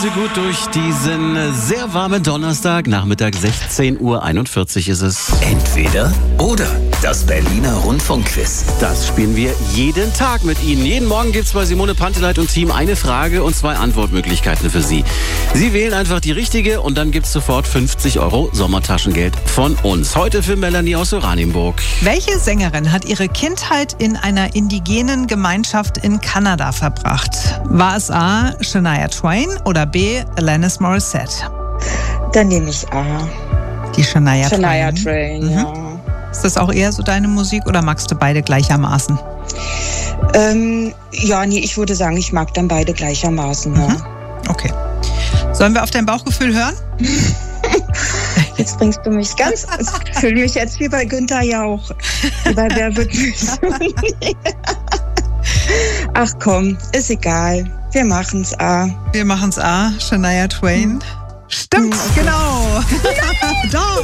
Gut durch diesen sehr warmen Donnerstag, Nachmittag 16:41 Uhr ist es. Entweder oder. Das Berliner Rundfunkquiz. Das spielen wir jeden Tag mit Ihnen. Jeden Morgen gibt es bei Simone Panteleit und Team eine Frage und 2 Antwortmöglichkeiten für Sie. Sie wählen einfach die richtige und dann gibt es sofort 50 € Sommertaschengeld von uns. Heute für Melanie aus Oranienburg. Welche Sängerin hat ihre Kindheit in einer indigenen Gemeinschaft in Kanada verbracht? War es A. Shania Twain oder B. Alanis Morissette? Dann nehme ich A. Die Shania Twain, ja. Ist das auch eher so deine Musik oder magst du beide gleichermaßen? Ich würde sagen, ich mag dann beide gleichermaßen. Ja. Okay. Sollen wir auf dein Bauchgefühl hören? Jetzt bringst du mich ich fühle mich jetzt wie bei Günther Jauch. Wie bei Wer wird Millionär? Ach komm, ist egal. Wir machen's A. Wir machen's A, Shania Twain. Stimmt, genau. Doch.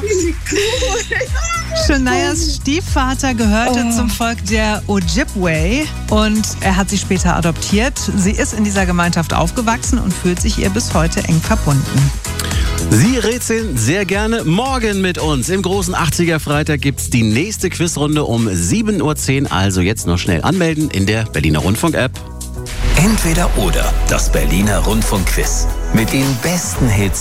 Shanias Stiefvater gehörte zum Volk der Ojibwe und er hat sie später adoptiert. Sie ist in dieser Gemeinschaft aufgewachsen und fühlt sich ihr bis heute eng verbunden. Sie rätseln sehr gerne morgen mit uns. Im großen 80er Freitag gibt's die nächste Quizrunde um 7:10 Uhr. Also jetzt noch schnell anmelden in der Berliner Rundfunk-App. Entweder oder. Das Berliner Rundfunkquiz. Mit den besten Hits